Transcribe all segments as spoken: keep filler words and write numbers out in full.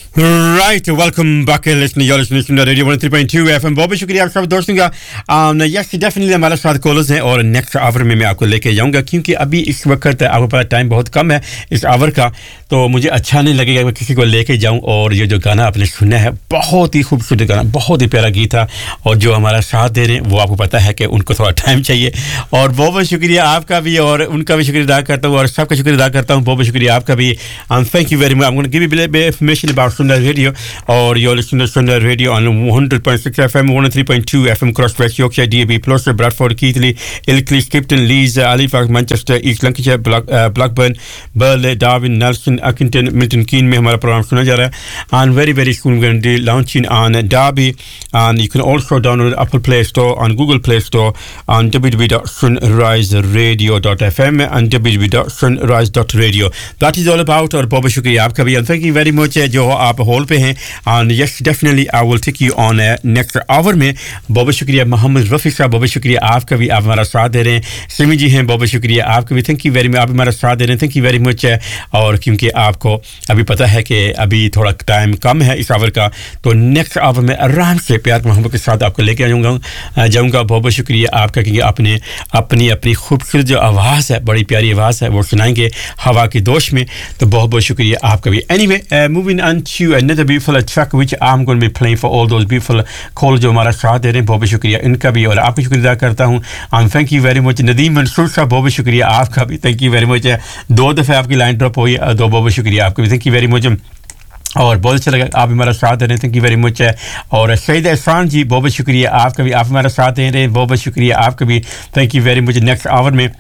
Right, welcome back, listener. You're listening to Radio one oh three point two F M. बहुत बहुत शुक्रिया आप सब दोस्तों का. um, yes, definitely हमारे साथ कॉलर्स हैं और नेक्स्ट आवर में मैं आपको लेके जाऊंगा क्योंकि अभी इस वक्त आपको पता टाइम बहुत कम है इस आवर का, तो मुझे अच्छा नहीं लगेगा मैं किसी को लेके जाऊं. और ये जो गाना आपने सुना है बहुत ही खूबसूरत गाना, बहुत ही प्यारा गीत था, और जो हमारा साथ दे रहे हैं वो आपको पता है कि उनको थोड़ा टाइम चाहिए. और बहुत बहुत शुक्रिया आपका भी और उनका भी शुक्रिया अदा करता हूँ और सबका शुक्रिया अदा करता हूँ. बहुत बहुत शुक्रिया आपका भी. Thank you very much. I am going to give you bit information about Sunrise Radio, or you're listening to Sunrise Radio on one hundred point six F M, one oh three point two F M across West Yorkshire, D A B plus, Bradford, Keighley, Ilkley, Skipton, Leeds, Halifax, Manchester, East Lancashire, Black, uh, Blackburn, Burley, Darwin, Nelson, Accrington, Milton Keynes में हमारा programme सुना जा रहा है. And very very soon we're going to be launching on Derby, and you can also download Apple Play Store and Google Play Store on w w w dot sunrise radio dot f m and w w w dot sunrise dot radio. That is all about. और बहुत शुक्रिया आपका भी. And thank you very much जो आप hall पे हैं. And yes, definitely I will take you on uh, next hour में. बहुत शुक्रिया मोहम्मद रफ़ी साहब, बहुत शुक्रिया आपका भी, आप हमारा साथ दे रहे हैं. सिमी जी हैं, बहुत शुक्रिया आपका भी. थैंक यू वेरी मच, आप हमारा साथ दे रहे हैं. Thank you very much. और क्योंकि आपको अभी पता है कि अभी थोड़ा टाइम कम है इस आवर का, तो नेक्स्ट आवर में आराम से प्यार मोहब्बत के साथ आपको लेके आऊँगा जाऊँगा. बहुत बहुत शुक्रिया आपका क्योंकि आपने अपनी अपनी खूबसूरत जो आवाज़ है, बड़ी प्यारी आवाज़ है, वो सुनाएंगे हवा की दोष में. तो बहुत बहुत शुक्रिया आपका भी. Anyway, uh, moving on to another beautiful track which I'm going to be playing for all those beautiful callers जो हमारा साथ दे रहे हैं. बहुत बहुत शुक्रिया इनका भी और आपका शुक्रिया अदा करता हूँ. And thank you very much Nadeem Mansoor साहब, बहुत बहुत शुक्रिया आपका भी. Thank you very much. दो दफ़े आपकी लाइन ड्रॉप हुई, दो बहुत बहुत शुक्रिया आपका भी. थैंक यू वेरी मच और बहुत अच्छा लगा आप हमारा साथ दे रहे हैं. Thank you very much. और सईद एहसान जी, बहुत बहुत शुक्रिया आपका भी, आप हमारा साथ दे रहे हैं. बहुत बहुत शुक्रिया आपका भी. Thank you very much. Next our में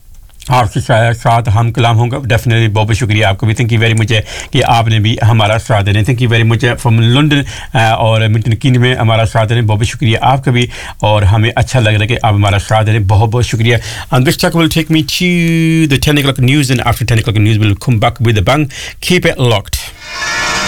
आपके साथ हम कलाम होंगे डेफिनेटली. बहुत बहुत शुक्रिया आपको भी. थैंक यू वेरी मच कि आपने भी हमारा साथ दे रहे हैं. Thank you very much from London और मिल्टन कीन में हमारा साथ दे रहे हैं. बहुत बहुत शुक्रिया आपका भी और हमें अच्छा लग रहा है कि आप हमारा साथ दे रहे हैं. बहुत बहुत शुक्रिया. And this track will take me to the ten o'clock news, and after ten o'clock news we'll come back with a bang. Keep it locked.